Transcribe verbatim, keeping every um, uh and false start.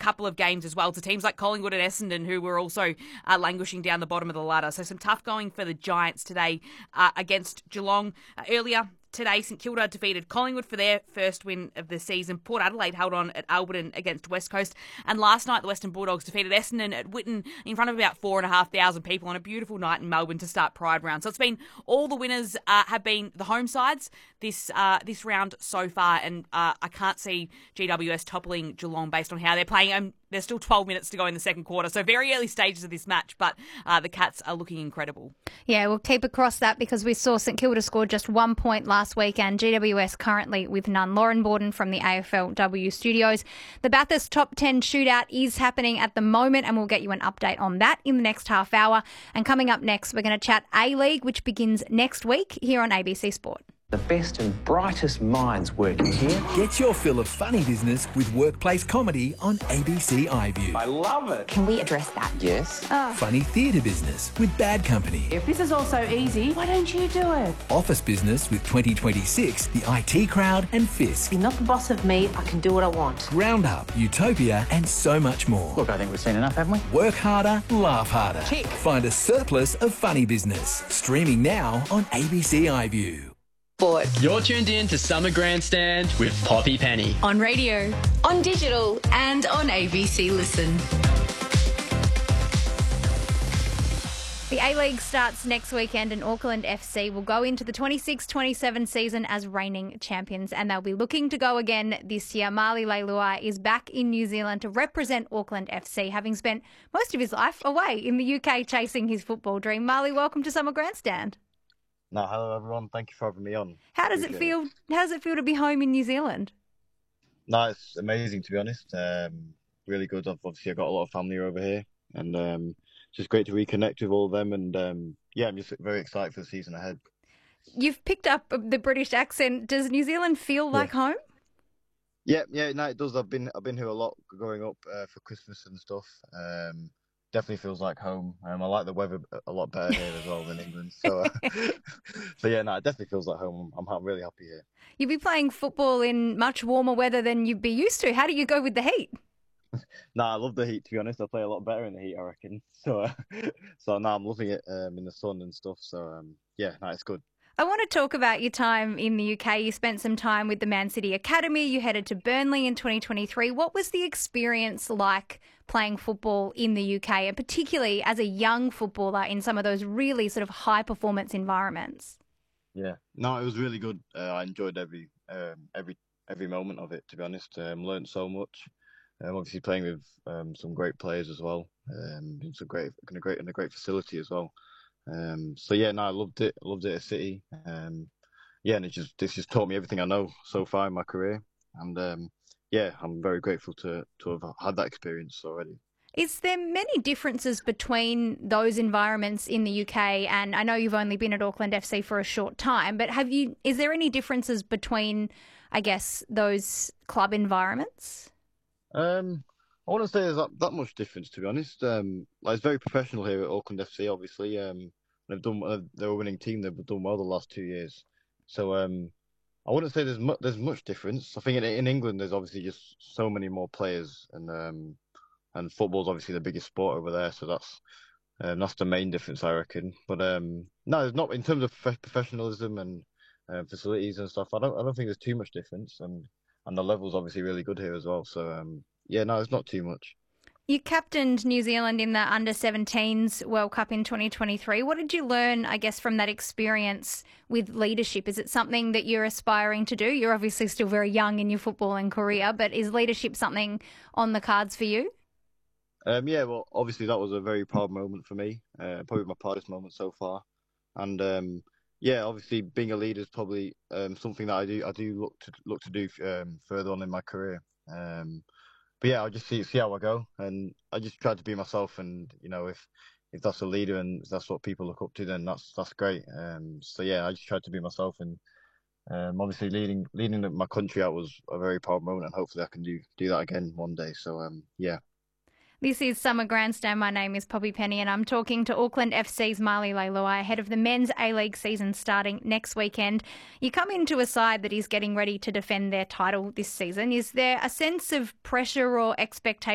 couple of games as well to teams like Collingwood and Essendon, who were also uh, languishing down the bottom of the ladder. So some tough going for the Giants today uh, against Geelong. Uh, earlier today, St Kilda defeated Collingwood for their first win of the season. Port Adelaide held on at Alberton against West Coast. And last night, the Western Bulldogs defeated Essendon at Whitten in front of about four and a half thousand people on a beautiful night in Melbourne to start Pride round. So it's been, all the winners uh, have been the home sides this uh, this round so far. And uh, I can't see G W S toppling Geelong based on how they're playing. Um, there's still twelve minutes to go in the second quarter. So very early stages of this match, but uh, the Cats are looking incredible. Yeah, we'll keep across that because we saw St Kilda score just one point last week and G W S currently with none. Lauren Borden from the A F L W studios. The Bathurst Top ten shootout is happening at the moment and we'll get you an update on that in the next half hour. And coming up next, we're going to chat A-League, which begins next week here on A B C Sport. The best and brightest minds working here. Get your fill of funny business with workplace comedy on A B C iView. I love it. Can we address that? Yes. Oh. Funny theatre business with Bad Company. If this is all so easy, why don't you do it? Office business with twenty twenty-six, the I T Crowd and Fisk. You're not the boss of me, I can do what I want. Roundup, Utopia and so much more. Look, I think we've seen enough, haven't we? Work harder, laugh harder. Tick. Find a surplus of funny business. Streaming now on A B C iView. Sport. You're tuned in to Summer Grandstand with Poppy Penny. On radio, On digital. and on A B C Listen. The A-League starts next weekend and Auckland F C will go into the twenty-six twenty-seven season as reigning champions and they'll be looking to go again this year. Marley Leilua is back in New Zealand to represent Auckland F C, having spent most of his life away in the U K chasing his football dream. Marley, welcome to Summer Grandstand. No, hello everyone. Thank you for having me on. How does it feel? How does it feel to be home in New Zealand? No, it's amazing to be honest. Um, really good. I've obviously I've got a lot of family over here, and um, it's just great to reconnect with all of them. And um, yeah, I'm just very excited for the season ahead. You've picked up the British accent. Does New Zealand feel like Yeah. home? Yeah, yeah, no, it does. I've been I've been here a lot growing up uh, for Christmas and stuff. Um, definitely feels like home. Um, I like the weather a lot better here as well than England. So, uh, so yeah, no, it definitely feels like home. I'm, I'm really happy here. You'll be playing football in much warmer weather than you'd be used to. How do you go with the heat? No, I love the heat. To be honest, I play a lot better in the heat, I reckon. So, uh, so now I'm loving it um, in the sun and stuff. So, um, yeah, no, it's good. I want to talk about your time in the U K. You spent some time with the Man City Academy. You headed to Burnley in twenty twenty-three. What was the experience like playing football in the U K, and particularly as a young footballer in some of those really sort of high-performance environments? Yeah, no, it was really good. Uh, I enjoyed every um, every every moment of it. To be honest, um, learned so much. Um, obviously playing with um, some great players as well. Um, it's a great, in a great, in a great facility as well. Um, so yeah, no, I loved it. I loved it at City. Um, yeah, and it just this just taught me everything I know so far in my career. And um, yeah, I'm very grateful to to have had that experience already. Is there many differences between those environments in the U K? And I know you've only been at Auckland F C for a short time, but have you? Is there any differences between, I guess, those club environments? Um, I wouldn't say there's that, that much difference, to be honest. Um, like, it's very professional here at Auckland F C, obviously. Um, they've done, uh, they're a winning team. They've done well the last two years. So um, I wouldn't say there's mu- there's much difference. I think in, in England there's obviously just so many more players, and um, and football's obviously the biggest sport over there. So that's um, that's the main difference, I reckon. But um, no, there's not in terms of prof- professionalism and uh, facilities and stuff. I don't I don't think there's too much difference, and and the level's obviously really good here as well. So um, yeah, no, it's not too much. You captained New Zealand in the under seventeens World Cup in twenty twenty-three. What did you learn, I guess, from that experience with leadership? Is it something that you're aspiring to do? You're obviously still very young in your footballing career, but is leadership something on the cards for you? Um, yeah, well, obviously that was a very proud moment for me. Uh, probably my proudest moment so far. And um, yeah, obviously being a leader is probably um, something that I do I do look to look to do um, further on in my career. Um, But yeah, I'll just see see how I go, and I just try to be myself. And you know, if if that's a leader and if that's what people look up to, then that's that's great. Um, so yeah, I just tried to be myself, and um, obviously leading leading my country out was a very proud moment, and hopefully I can do do that again one day. So um, yeah. This is Summer Grandstand. My name is Poppy Penny and I'm talking to Auckland F C's Marley Leilua ahead of the men's A-League season starting next weekend. You come into a side that is getting ready to defend their title this season. Is there a sense of pressure or expectation